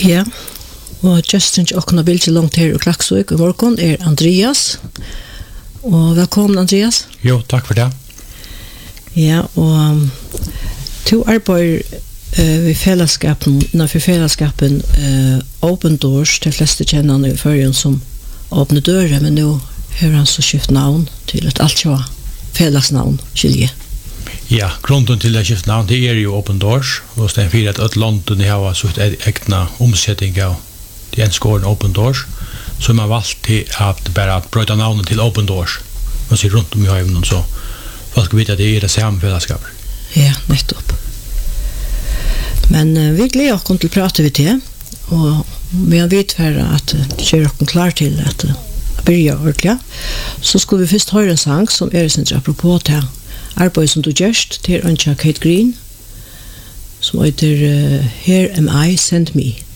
Ja, og Justin Jokkna Bilge langt her og Klaksvik i morgen Andreas. Og velkommen Andreas. Jo, takk for det. Ja, og to arbeider vi fellesskapen, innenfor fellesskapen Open Doors, de fleste kjenner han i førjen som åpne dører, men nå har han så skift navn til et alt jo fellesnavn, Kylje. Ja, grunden til det skift navn, det jo Open Doors, og det for at London har så egna omsetting av de enskåren Open Doors, så man valgt til at bare brøyta navnet til Open Doors, man sier rundt om i høyven, så folk vet at det det samme fellesskapet. Ja, nettopp. Men vi gleder oss til å prate vi til, og vi har vidt for at kjører oss klar til at börja ordentligt, så skulle vi først høre en sang som sin apropos til arbeid som du gjørst til Kate Green, som heter Here Am I, Send Me.